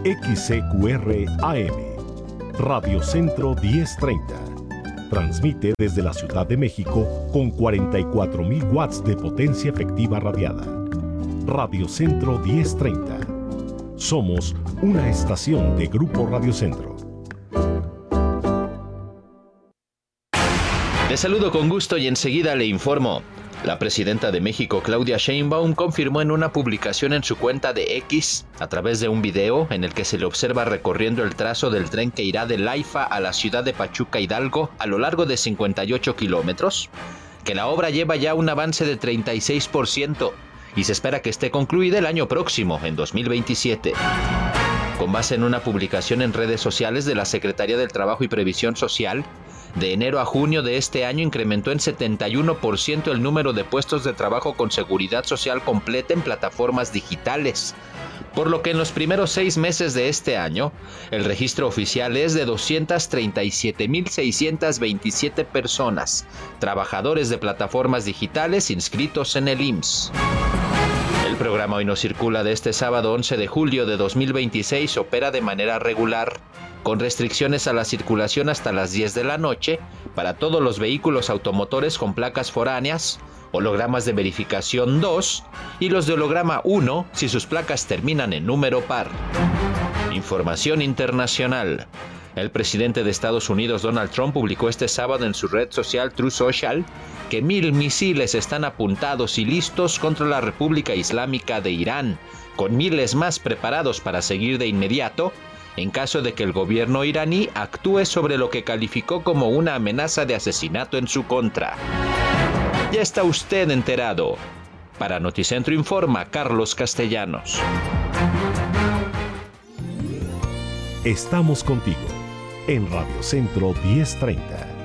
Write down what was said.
XCQR AM, Radio Centro 1030. Transmite desde la Ciudad de México con 44.000 watts de potencia efectiva radiada. Radio Centro 1030. Somos una estación de Grupo Radio Centro. Le saludo con gusto y enseguida le informo. La presidenta de México, Claudia Sheinbaum, confirmó en una publicación en su cuenta de X, a través de un video en el que se le observa recorriendo el trazo del tren que irá del AIFA a la ciudad de Pachuca, Hidalgo, a lo largo de 58 kilómetros, que la obra lleva ya un avance de 36% y se espera que esté concluida el año próximo, en 2027. Con base en una publicación en redes sociales de la Secretaría del Trabajo y Previsión Social, de enero a junio de este año incrementó en 71% el número de puestos de trabajo con seguridad social completa en plataformas digitales, por lo que en los primeros 6 meses de este año, el registro oficial es de 237,627 personas, trabajadores de plataformas digitales inscritos en el IMSS. El programa Hoy No Circula de este sábado 11 de julio de 2026 opera de manera regular, con restricciones a la circulación hasta las 10 de la noche para todos los vehículos automotores con placas foráneas, hologramas de verificación 2 y los de holograma 1 si sus placas terminan en número par. Información internacional. El presidente de Estados Unidos, Donald Trump, publicó este sábado en su red social Truth Social que 1,000 misiles están apuntados y listos contra la República Islámica de Irán, con miles más preparados para seguir de inmediato en caso de que el gobierno iraní actúe sobre lo que calificó como una amenaza de asesinato en su contra. Ya está usted enterado. Para Noticentro informa Carlos Castellanos. Estamos contigo en Radio Centro 1030.